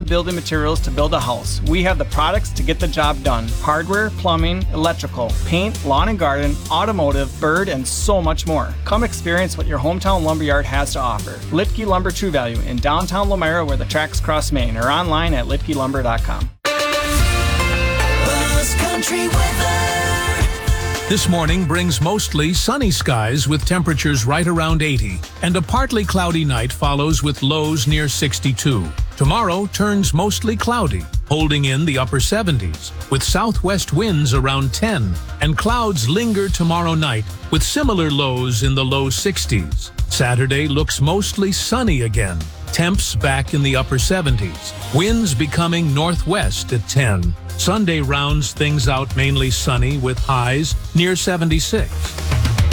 building materials to build a house. We have the products to get the job done. Hardware, plumbing, electrical, paint, lawn and garden, automotive, bird, and so much more. Come experience what your hometown lumberyard has to offer. Litke Lumber True Value in downtown Lomira where the tracks cross Main, or online at litkelumber.com. Country weather. This morning brings mostly sunny skies with temperatures right around 80, and a partly cloudy night follows with lows near 62. Tomorrow turns mostly cloudy, holding in the upper 70s, with southwest winds around 10, and clouds linger tomorrow night with similar lows in the low 60s. Saturday looks mostly sunny again. Temps back in the upper 70s. Winds becoming northwest at 10. Sunday rounds things out mainly sunny with highs near 76.